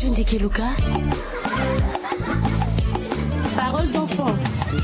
Ndekeluka. Parole d'enfant.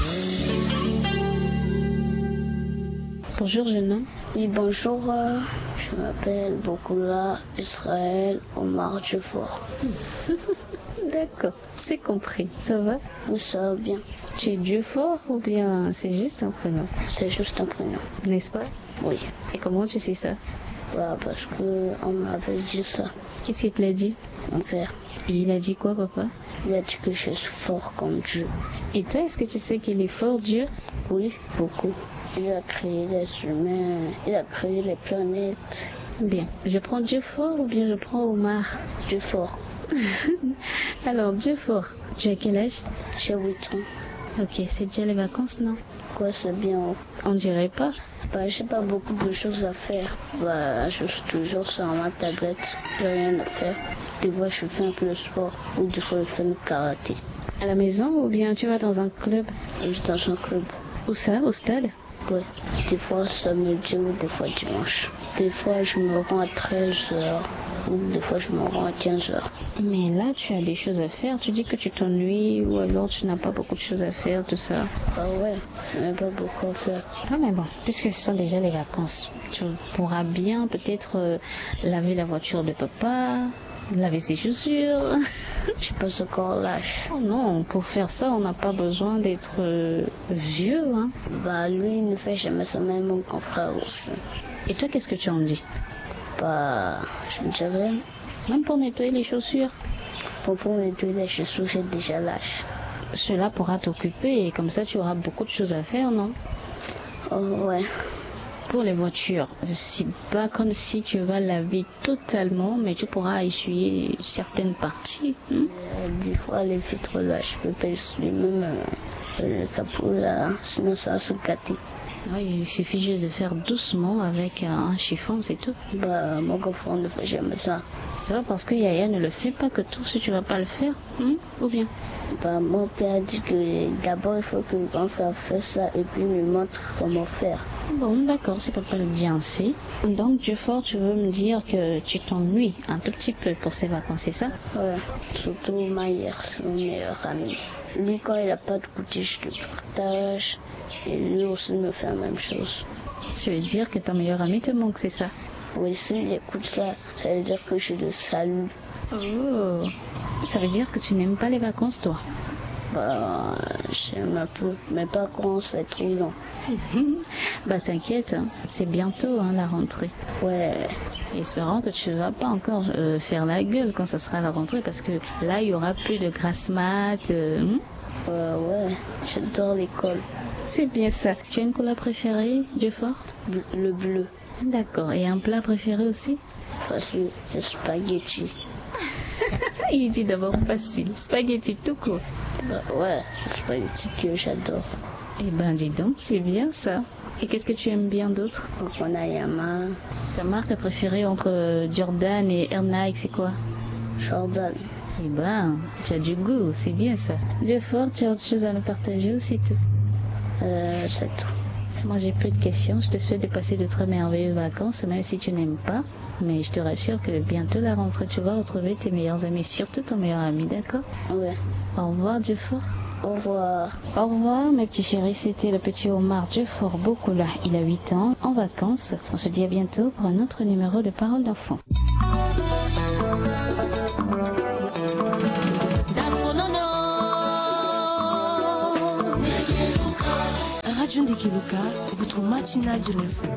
Bonjour jeune homme. Oui, bonjour. Je m'appelle Bokula Israël Omar Dufort. D'accord, c'est compris. Ça va? Oui, ça va bien. Tu es Dufort ou bien c'est juste un prénom? C'est juste un prénom. N'est-ce pas? Oui. Et comment tu sais ça? Parce qu'on m'avait dit ça. Qu'est-ce qu'il te l'a dit? Mon père. Et il a dit quoi, papa? Il a dit que je suis fort comme Dieu. Et toi, est-ce que tu sais qu'il est fort, Dieu? Oui, beaucoup. Il a créé les humains, il a créé les planètes. Bien. Je prends Dieu fort ou bien je prends Omar? Dieu fort. Alors, Dieu fort. Tu as quel âge? J'ai 8 ans. Ok, c'est déjà les vacances, non? Quoi, c'est bien. On dirait pas. J'ai pas beaucoup de choses à faire. Je suis toujours sur ma tablette. J'ai rien à faire. Des fois, je fais un peu de sport. Ou des fois, je fais du karaté. À la maison ou bien tu vas dans un club? Je suis dans un club. Où ça? Au stade? Oui. Des fois, samedi ou des fois dimanche. Des fois, je me rends à 13h. Ou des fois, je me rends à 15h. Mais là, tu as des choses à faire. Tu dis que tu t'ennuies ou alors tu n'as pas beaucoup de choses à faire, tout ça. Ouais, je n'ai pas beaucoup à faire. Ah mais bon, puisque ce sont déjà les vacances, tu pourras bien peut-être laver la voiture de papa, laver ses chaussures. Je n'ai pas encore l'âge. Oh non, pour faire ça, on n'a pas besoin d'être vieux, hein. Lui, il ne fait jamais ça, même mon grand frère aussi. Et toi, qu'est-ce que tu en dis? Je ne dis rien. Même pour nettoyer les chaussures? Pour nettoyer les chaussures, j'ai déjà l'âge. Cela pourra t'occuper et comme ça, tu auras beaucoup de choses à faire, non? Oh, ouais. Pour les voitures, c'est pas comme si tu vas laver totalement, mais tu pourras essuyer certaines parties. Des fois, les vitres là, je peux pas essuyer même le capot là, sinon ça va se gâter. Oui, il suffit juste de faire doucement avec un chiffon, c'est tout. Mon grand-frère ne fait jamais ça. C'est pas parce que Yaya ne le fait pas que toi aussi tu vas pas le faire, ou bien? Mon père a dit que d'abord il faut que le grand-frère fasse ça et puis me montre comment faire. Bon, d'accord, si papa le dit ainsi. Donc, Dieu fort, tu veux me dire que tu t'ennuies un tout petit peu pour ces vacances, c'est ça? Ouais, surtout Maïr, c'est mon meilleur ami. Lui, quand il n'a pas de goûter, je le partage. Et lui aussi me fait la même chose. Tu veux dire que ton meilleur ami te manque, c'est ça? Oui, s'il écoute ça, ça veut dire que je le salue. Oh, ça veut dire que tu n'aimes pas les vacances, toi? J'aime un peu, mais pas quand c'est trop long. T'inquiète, hein, c'est bientôt la rentrée. Ouais. Espérons que tu ne vas pas encore faire la gueule quand ça sera la rentrée parce que là, il y aura plus de grasse mat. Ouais, j'adore l'école. C'est bien ça. Tu as une couleur préférée, Dieu fort? Le bleu. D'accord. Et un plat préféré aussi? Facile, les spaghettis. Il dit d'abord facile. Spaghetti tout court. Ouais, les spaghettis que j'adore. Eh ben dis donc, c'est bien ça. Et qu'est-ce que tu aimes bien d'autre? Konayama. Ta marque préférée entre Jordan et Air Nike, c'est quoi? Jordan. Eh ben, tu as du goût, c'est bien ça. Dieu fort, tu as autre chose à nous partager ou c'est tout? C'est tout. Moi, j'ai plus de questions. Je te souhaite de passer de très merveilleuses vacances, même si tu n'aimes pas. Mais je te rassure que bientôt la rentrée, tu vas retrouver tes meilleurs amis, surtout ton meilleur ami, d'accord? Ouais. Au revoir, Dieu fort. Au revoir. Au revoir, mes petits chéris. C'était le petit Omar Dieu fort Bokula. Il a 8 ans, en vacances. On se dit à bientôt pour un autre numéro de Parole d'enfant. Radio Ndekeluka, votre matinale de l'info.